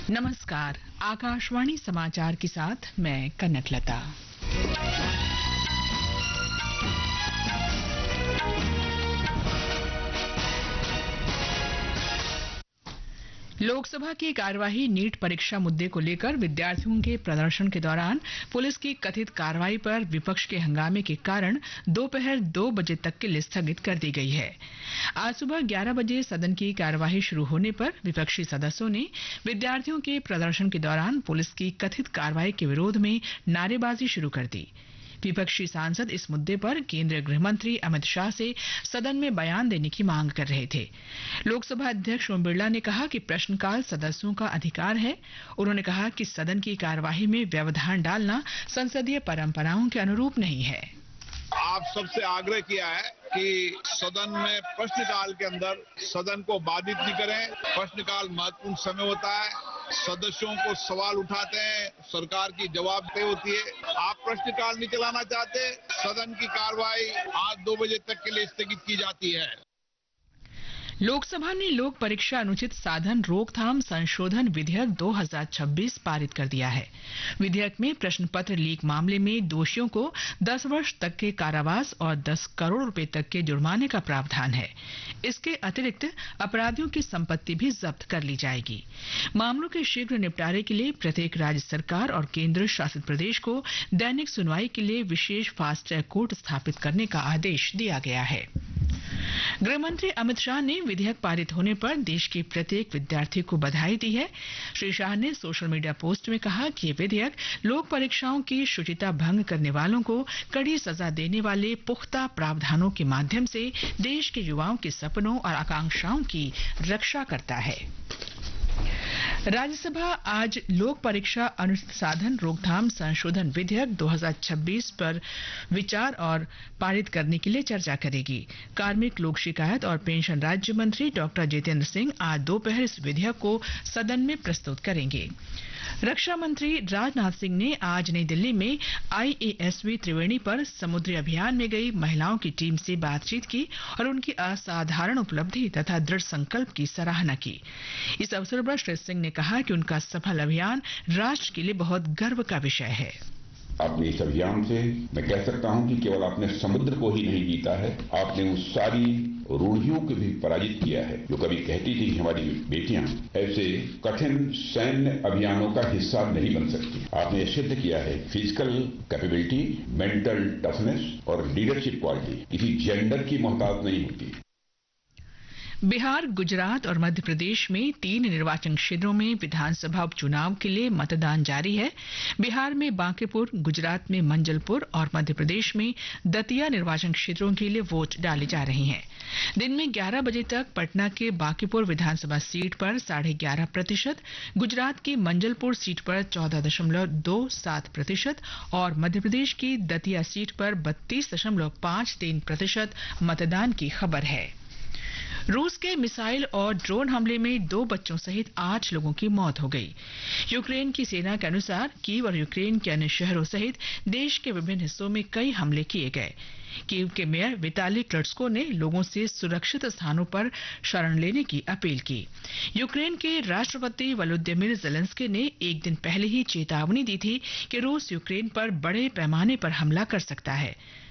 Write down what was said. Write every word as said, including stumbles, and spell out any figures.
नमस्कार। आकाशवाणी समाचार के साथ मैं कनकलता। लोकसभा की कार्यवाही नीट परीक्षा मुद्दे को लेकर विद्यार्थियों के प्रदर्शन के दौरान पुलिस की कथित कार्रवाई पर विपक्ष के हंगामे के कारण दोपहर दो बजे तक के लिए स्थगित कर दी गई है। आज सुबह ग्यारह बजे सदन की कार्यवाही शुरू होने पर विपक्षी सदस्यों ने विद्यार्थियों के प्रदर्शन के दौरान पुलिस की कथित कार्रवाई के विरोध में नारेबाजी शुरू कर दी। विपक्षी सांसद इस मुद्दे पर केंद्रीय गृह मंत्री अमित शाह से सदन में बयान देने की मांग कर रहे थे। लोकसभा अध्यक्ष ओम बिरला ने कहा कि प्रश्नकाल सदस्यों का अधिकार है। उन्होंने कहा कि सदन की कार्यवाही में व्यवधान डालना संसदीय परंपराओं के अनुरूप नहीं है। आप सबसे आग्रह किया है कि सदन में प्रश्नकाल के अंदर सदन को बाधित नहीं करें। प्रश्नकाल महत्वपूर्ण समय होता है, सदस्यों को सवाल उठाते हैं, सरकार की जवाबदेही होती है। आप प्रश्नकाल नहीं चलाना चाहते, सदन की कार्रवाई आज दो बजे तक के लिए स्थगित की जाती है। लोकसभा ने लोक परीक्षा अनुचित साधन रोकथाम संशोधन विधेयक दो हज़ार छब्बीस पारित कर दिया है। विधेयक में प्रश्न पत्र लीक मामले में दोषियों को दस वर्ष तक के कारावास और दस करोड़ रुपए तक के जुर्माने का प्रावधान है। इसके अतिरिक्त अपराधियों की संपत्ति भी जब्त कर ली जाएगी। मामलों के शीघ्र निपटारे के लिए प्रत्येक राज्य सरकार और केंद्र शासित प्रदेश को दैनिक सुनवाई के लिए विशेष फास्ट ट्रैक कोर्ट स्थापित करने का आदेश दिया गया है। गृह मंत्री अमित शाह ने विधेयक पारित होने पर देश के प्रत्येक विद्यार्थी को बधाई दी है। श्री शाह ने सोशल मीडिया पोस्ट में कहा कि ये विधेयक लोक परीक्षाओं की शुचिता भंग करने वालों को कड़ी सजा देने वाले पुख्ता प्रावधानों के माध्यम से देश के युवाओं के सपनों और आकांक्षाओं की रक्षा करता है। राज्यसभा आज लोक परीक्षा अनुचित साधन रोकथाम संशोधन विधेयक दो हज़ार छब्बीस पर विचार और पारित करने के लिए चर्चा करेगी। कार्मिक, लोक शिकायत और पेंशन राज्य मंत्री डॉक्टर जितेंद्र सिंह आज दोपहर इस विधेयक को सदन में प्रस्तुत करेंगे। रक्षा मंत्री राजनाथ सिंह ने आज नई दिल्ली में आईएएसवी त्रिवेणी पर समुद्री अभियान में गई महिलाओं की टीम से बातचीत की और उनकी असाधारण उपलब्धि तथा दृढ़ संकल्प की सराहना की। इस अवसर पर श्री सिंह ने कहा कि उनका सफल अभियान राष्ट्र के लिए बहुत गर्व का विषय है। आपने इस अभियान से मैं कह सकता हूं कि केवल आपने समुद्र को ही नहीं जीता है, आपने उस सारी रूढ़ियों को भी पराजित किया है जो कभी कहती थी कि हमारी बेटियां ऐसे कठिन सैन्य अभियानों का हिस्सा नहीं बन सकती। आपने सिद्ध किया है फिजिकल कैपेबिलिटी, मेंटल टफनेस और लीडरशिप क्वालिटी किसी जेंडर की मोहताज नहीं होती। बिहार, गुजरात और मध्य प्रदेश में तीन निर्वाचन क्षेत्रों में विधानसभा उपचुनाव के लिए मतदान जारी है। बिहार में बांकीपुर, गुजरात में मंजलपुर और मध्य प्रदेश में दतिया निर्वाचन क्षेत्रों के लिए वोट डाले जा रहे हैं। दिन में ग्यारह बजे तक पटना के बांकीपुर विधानसभा सीट पर साढ़े ग्यारह प्रतिशत, गुजरात की मंजलपुर सीट पर चौदह दशमलव दो सात प्रतिशत और मध्य प्रदेश की दतिया सीट पर बत्तीस दशमलव पांच तीन प्रतिशत मतदान की खबर है। रूस के मिसाइल और ड्रोन हमले में दो बच्चों सहित आठ लोगों की मौत हो गई। यूक्रेन की सेना के अनुसार कीव और यूक्रेन के अन्य शहरों सहित देश के विभिन्न हिस्सों में कई हमले किए गए। कीव के मेयर विताली क्लट्स्को ने लोगों से सुरक्षित स्थानों पर शरण लेने की अपील की। यूक्रेन के राष्ट्रपति वोलोदिमीर ज़ेलेंस्की ने एक दिन पहले ही चेतावनी दी थी कि रूस यूक्रेन पर बड़े पैमाने पर हमला कर सकता है।